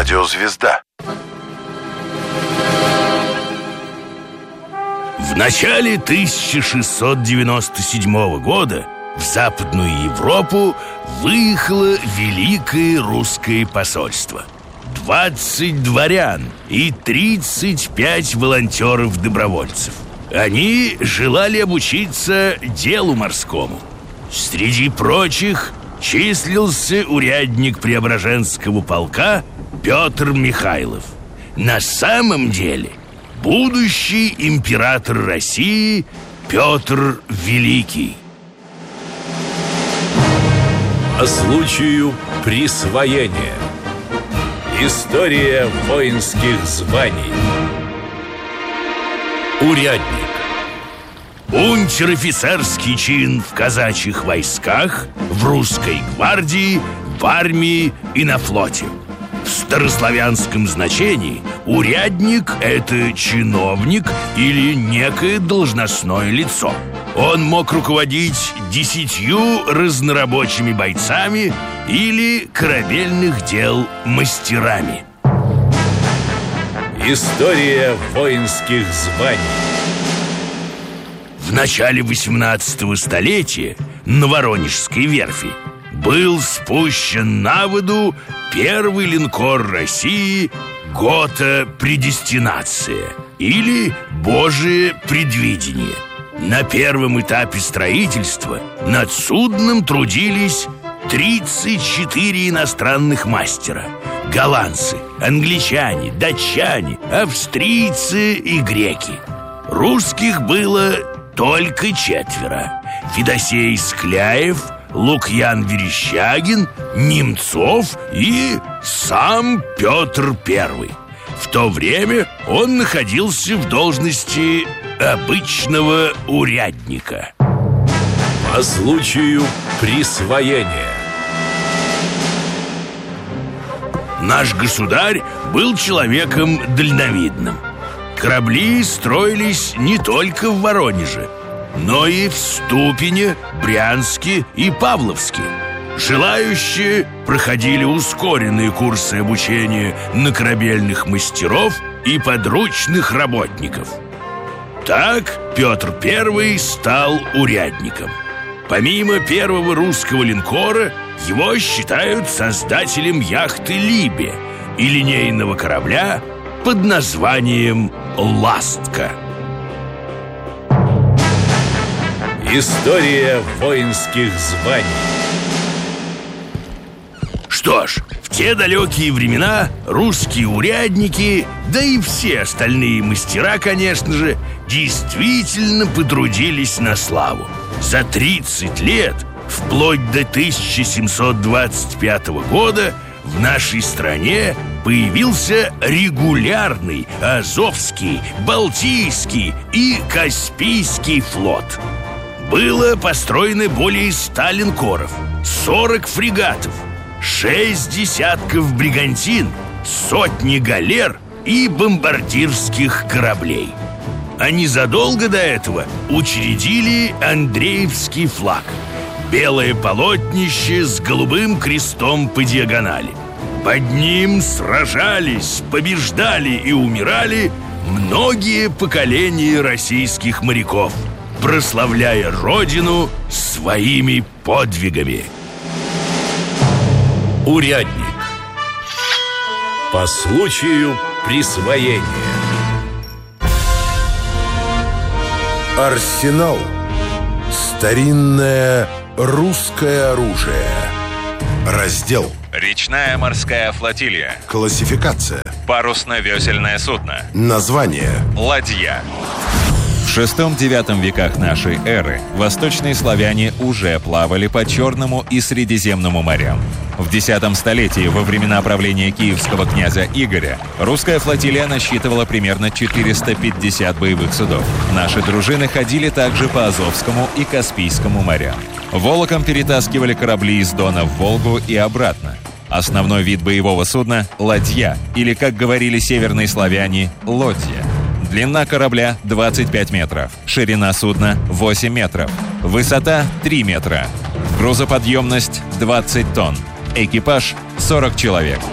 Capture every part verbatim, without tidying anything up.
Радиозвезда. В начале тысяча шестьсот девяносто седьмого года в Западную Европу выехало Великое Русское посольство. двадцать дворян и тридцать пять волонтеров-добровольцев. Они желали обучиться делу морскому. Среди прочих числился урядник Преображенского полка Петр Михайлов. На самом деле будущий император России Петр Великий. По случаю присвоения. История воинских званий. Урядник. Унтер-офицерский чин в казачьих войсках, в русской гвардии, в армии и на флоте. В старославянском значении урядник – это чиновник или некое должностное лицо. Он мог руководить десятью разнорабочими бойцами или корабельных дел мастерами. История воинских званий. В начале восемнадцатого столетия на Воронежской верфи был спущен на воду первый линкор России «Гота Предестинация» или «Божие предвидение». На первом этапе строительства над судном трудились тридцать четыре иностранных мастера: голландцы, англичане, датчане, австрийцы и греки. Русских было только четверо: Федосей Скляев, Лукьян Верещагин, Немцов и сам Петр Первый. В то время он находился в должности обычного урядника. По случаю присвоения. Наш государь был человеком дальновидным. Корабли строились не только в Воронеже, но и в Ступине, Брянске и Павловске. Желающие проходили ускоренные курсы обучения на корабельных мастеров и подручных работников. Так Петр Первый стал урядником. Помимо первого русского линкора, его считают создателем яхты «Либе» и линейного корабля под названием «Ластка». История воинских званий. Что ж, в те далекие времена русские урядники, да и все остальные мастера, конечно же, действительно потрудились на славу. За тридцать лет, вплоть до тысяча семьсот двадцать пятого года, в нашей стране появился регулярный Азовский, Балтийский и Каспийский флот. Было построено более ста линкоров, сорок фрегатов, шесть десятков бригантин, сотни галер и бомбардирских кораблей. А незадолго до этого учредили Андреевский флаг – белое полотнище с голубым крестом по диагонали. Под ним сражались, побеждали и умирали многие поколения российских моряков, прославляя родину своими подвигами. Урядник. По случаю присвоения. Арсенал. Старинное русское оружие. Раздел. Речная морская флотилия. Классификация. Парусно-весельное судно. Название. Ладья. В шестом-девятом веках нашей эры восточные славяне уже плавали по Черному и Средиземному морям. В десятом столетии, во времена правления киевского князя Игоря, русская флотилия насчитывала примерно четыреста пятьдесят боевых судов. Наши дружины ходили также по Азовскому и Каспийскому морям. Волоком перетаскивали корабли из Дона в Волгу и обратно. Основной вид боевого судна – ладья, или, как говорили северные славяне, лодья. Длина корабля – двадцать пять метров, ширина судна – восемь метров, высота – три метра, грузоподъемность – двадцать тонн, экипаж – сорок человек.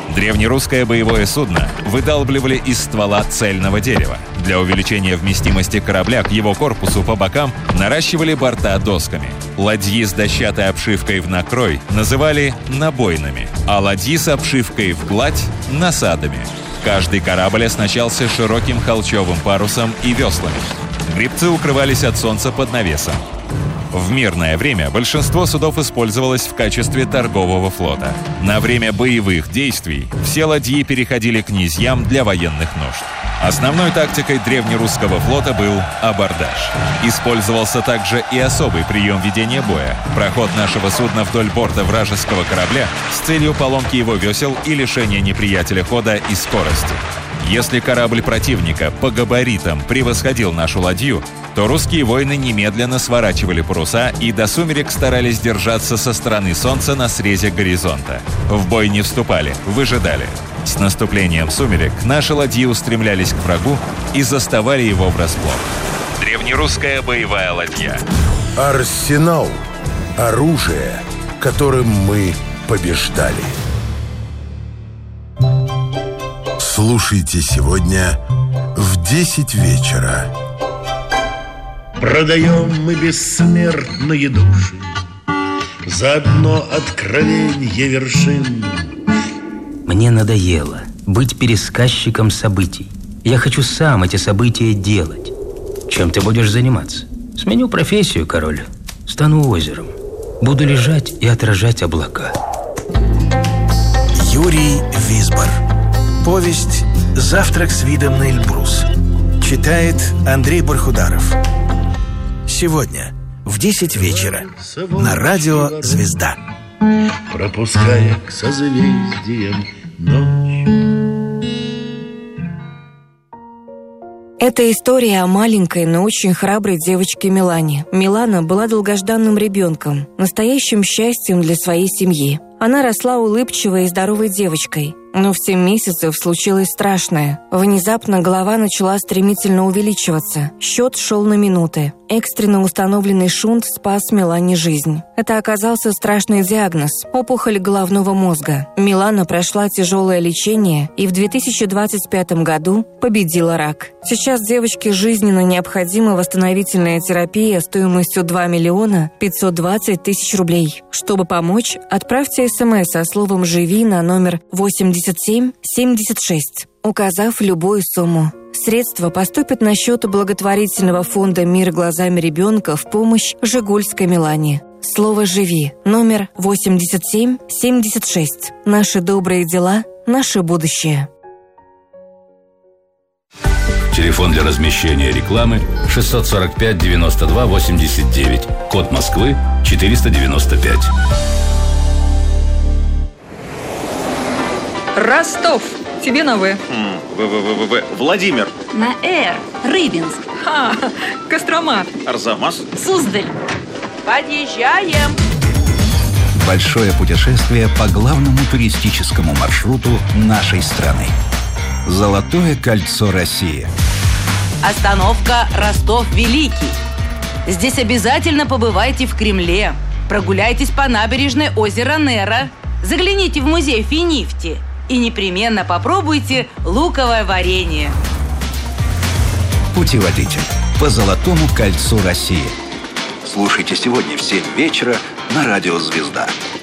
Древнерусское боевое судно выдалбливали из ствола цельного дерева. Для увеличения вместимости корабля к его корпусу по бокам наращивали борта досками. Ладьи с дощатой обшивкой в накрой называли набойными, а ладьи с обшивкой в гладь — насадами. Каждый корабль оснащался широким холчевым парусом и веслами. Гребцы укрывались от солнца под навесом. В мирное время большинство судов использовалось в качестве торгового флота. На время боевых действий все ладьи переходили к князьям для военных нужд. Основной тактикой древнерусского флота был абордаж. Использовался также и особый прием ведения боя – проход нашего судна вдоль борта вражеского корабля с целью поломки его весел и лишения неприятеля хода и скорости. Если корабль противника по габаритам превосходил нашу ладью, то русские воины немедленно сворачивали паруса и до сумерек старались держаться со стороны солнца на срезе горизонта. В бой не вступали, выжидали. С наступлением сумерек наши ладьи устремлялись к врагу и заставали его врасплох. Древнерусская боевая ладья. Арсенал. Оружие, которым мы побеждали. Слушайте сегодня в десять вечера. Продаем мы бессмертные души, заодно откровенье вершин. Мне надоело быть пересказчиком событий. Я хочу сам эти события делать. Чем ты будешь заниматься? Сменю профессию, король. Стану озером. Буду лежать и отражать облака. Юрий Висбор. Повесть «Завтрак с видом на Эльбрус». Читает Андрей Бархударов. Сегодня в десять вечера на радио «Звезда». Пропуская к созвездиям ночь. Это история о маленькой, но очень храброй девочке Милане. Милана была долгожданным ребенком, настоящим счастьем для своей семьи. Она росла улыбчивой и здоровой девочкой. Но в семь месяцев случилось страшное. Внезапно голова начала стремительно увеличиваться. Счет шел на минуты. Экстренно установленный шунт спас Милане жизнь. Это оказался страшный диагноз – опухоль головного мозга. Милана прошла тяжелое лечение и в две тысячи двадцать пятом году победила рак. Сейчас девочке жизненно необходима восстановительная терапия стоимостью два миллиона пятьсот двадцать тысяч рублей. Чтобы помочь, отправьте смс со словом «Живи» на номер восемьдесят семь семьдесят шесть, указав любую сумму. Средства поступят на счет благотворительного фонда «Мир глазами ребенка» в помощь Жигульской Милане. Слово «Живи» номер восемьдесят семь семьдесят шесть. Наши добрые дела, наше будущее. Телефон для размещения рекламы шестьсот сорок пять девяносто два восемьдесят девять. Код Москвы четыреста девяносто пять. Ростов. Тебе на В. В-В-В-В. Владимир. На Р. Рыбинск. Ха. Кострома. Арзамас. Суздаль. Подъезжаем. Большое путешествие по главному туристическому маршруту нашей страны. Золотое кольцо России. Остановка Ростов-Великий. Здесь обязательно побывайте в Кремле. Прогуляйтесь по набережной озера Нера. Загляните в музей Финифти. И непременно попробуйте луковое варенье. Путеводитель по Золотому кольцу России. Слушайте сегодня в семь вечера на радио «Звезда».